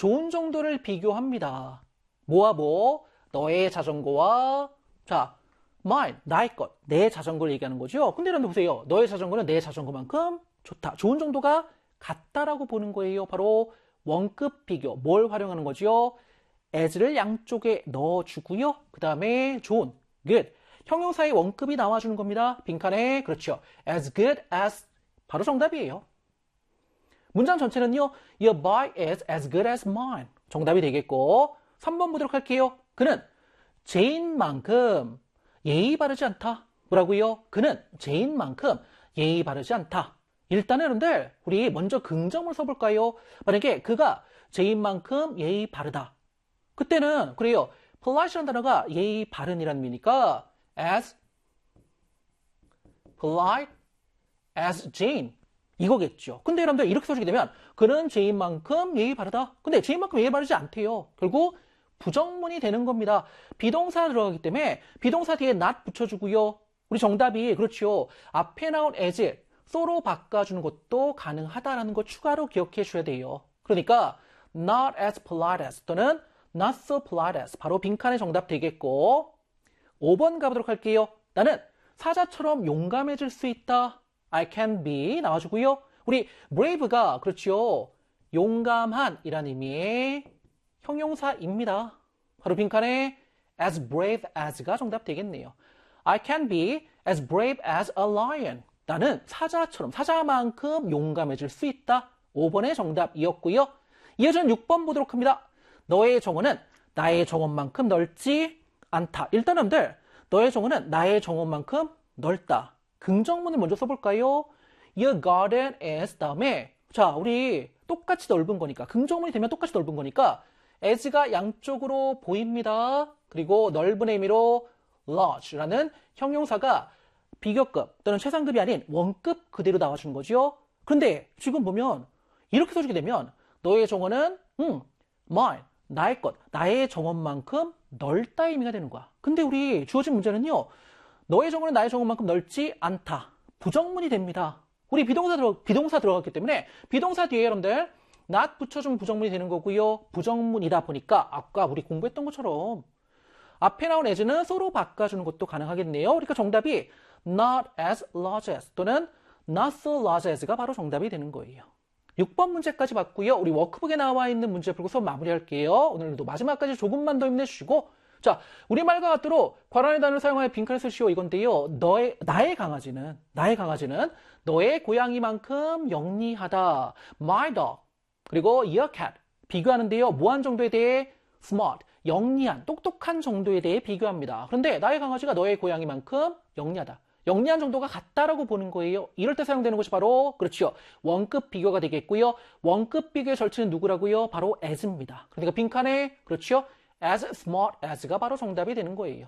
좋은 정도를 비교합니다. 뭐와 뭐? 너의 자전거와 자, mine, 나의 것, 내 자전거를 얘기하는 거죠. 근데 여러분들 보세요. 너의 자전거는 내 자전거만큼 좋다. 좋은 정도가 같다라고 보는 거예요. 바로 원급 비교. 뭘 활용하는 거죠? as를 양쪽에 넣어주고요. 그 다음에 좋은, good. 형용사의 원급이 나와주는 겁니다. 빈칸에 그렇죠. as good as 바로 정답이에요. 문장 전체는요. Your bike is as good as mine. 정답이 되겠고 3번 보도록 할게요. 그는 제인만큼 예의 바르지 않다. 뭐라고요? 그는 제인만큼 예의 바르지 않다. 일단은 여러분들 우리 먼저 긍정을 써볼까요? 만약에 그가 제인만큼 예의 바르다. 그때는 그래요. polite라는 단어가 예의 바른이라는 의미니까 as polite as Jane 이거겠죠. 근데 여러분들 이렇게 써주게 되면 그는 제인만큼 예의 바르다. 근데 제인만큼 예의 바르지 않대요. 결국 부정문이 되는 겁니다. 비동사 들어가기 때문에 비동사 뒤에 not 붙여주고요. 우리 정답이 그렇죠. 앞에 나온 as so로 바꿔주는 것도 가능하다라는 거 추가로 기억해 줘야 돼요. 그러니까 not as polite as 또는 not so polite as 바로 빈칸의 정답 되겠고 5번 가보도록 할게요. 나는 사자처럼 용감해질 수 있다. I can be 나와주고요. 우리 brave가 그렇죠. 용감한 이란 의미의 형용사입니다. 바로 빈칸에 as brave as가 정답 되겠네요. I can be as brave as a lion. 나는 사자처럼 사자만큼 용감해질 수 있다. 5번의 정답이었고요. 이어지는 6번 보도록 합니다. 너의 정원은 나의 정원만큼 넓지 않다. 일단 여러분들 너의 정원은 나의 정원만큼 넓다. 긍정문을 먼저 써볼까요? Your garden is 다음에 자 우리 똑같이 넓은 거니까 긍정문이 되면 똑같이 넓은 거니까 as가 양쪽으로 보입니다. 그리고 넓은 의미로 large라는 형용사가 비교급 또는 최상급이 아닌 원급 그대로 나와주는 거죠. 그런데 지금 보면 이렇게 써주게 되면 너의 정원은 mine, 나의 것, 나의 정원만큼 넓다 의미가 되는 거야. 근데 우리 주어진 문제는요. 너의 정원은 나의 정원만큼 넓지 않다. 부정문이 됩니다. 우리 비동사 들어갔기 때문에 비동사 뒤에 여러분들 not 붙여주면 부정문이 되는 거고요. 부정문이다 보니까 아까 우리 공부했던 것처럼 앞에 나온 as는 so로 바꿔주는 것도 가능하겠네요. 그러니까 정답이 not as large as 또는 not so large as가 바로 정답이 되는 거예요. 6번 문제까지 봤고요. 우리 워크북에 나와 있는 문제 풀고 수업 마무리할게요. 오늘도 마지막까지 조금만 더 힘내주시고 자, 우리말과 같도록 괄호의 단어를 사용하여 빈칸을 쓰시오 이건데요. 나의 강아지는 너의 고양이만큼 영리하다. My dog. 그리고 your cat. 비교하는데요. 뭐한 정도에 대해 smart. 영리한, 똑똑한 정도에 대해 비교합니다. 그런데 나의 강아지가 너의 고양이만큼 영리하다. 영리한 정도가 같다라고 보는 거예요. 이럴 때 사용되는 것이 바로 그렇죠. 원급 비교가 되겠고요. 원급 비교의 절치는 누구라고요? 바로 as입니다. 그러니까 빈칸에 그렇죠. as smart as가 바로 정답이 되는 거예요.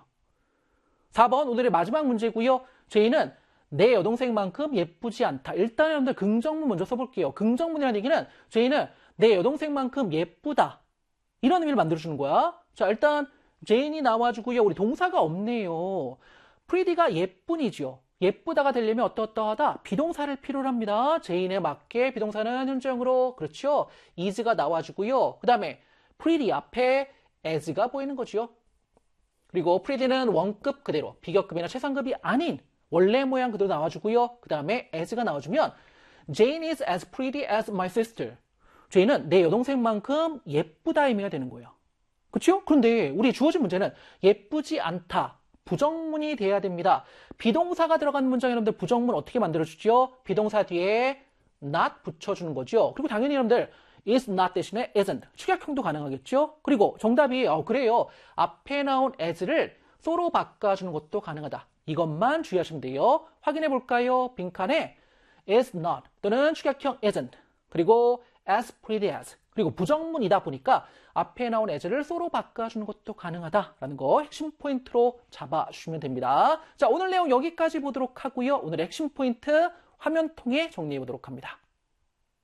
4번 오늘의 마지막 문제고요. 제이는 내 여동생만큼 예쁘지 않다. 일단 여러분들 긍정문 먼저 써볼게요. 긍정문이라는 얘기는 제이는 내 여동생만큼 예쁘다. 이런 의미를 만들어주는 거야. 자, 일단 제인이 나와주고요. 우리 동사가 없네요. pretty가 예쁜이죠. 예쁘다가 되려면 어떠하다? 비동사를 필요로 합니다. 제인에 맞게 비동사는 현재형으로 그렇죠. is가 나와주고요. 그 다음에 pretty 앞에 as가 보이는 거죠. 그리고 pretty는 원급 그대로 비교급이나 최상급이 아닌 원래 모양 그대로 나와주고요. 그 다음에 as가 나와주면 Jane is as pretty as my sister. 제인은 내 여동생만큼 예쁘다 의미가 되는 거예요. 그렇죠? 그런데 우리 주어진 문제는 예쁘지 않다. 부정문이 돼야 됩니다. 비동사가 들어간 문장 여러분들 부정문 어떻게 만들어주죠? 비동사 뒤에 not 붙여주는 거죠. 그리고 당연히 여러분들 is not 대신에 isn't. 축약형도 가능하겠죠? 그리고 정답이 그래요. 앞에 나온 as를 so로 바꿔주는 것도 가능하다. 이것만 주의하시면 돼요. 확인해 볼까요? 빈칸에 is not 또는 축약형 isn't. 그리고 as pretty as. 그리고 부정문이다 보니까 앞에 나온 as를 so로 바꿔주는 것도 가능하다라는 거 핵심 포인트로 잡아주시면 됩니다. 자, 오늘 내용 여기까지 보도록 하고요. 오늘의 핵심 포인트 화면 통해 정리해 보도록 합니다.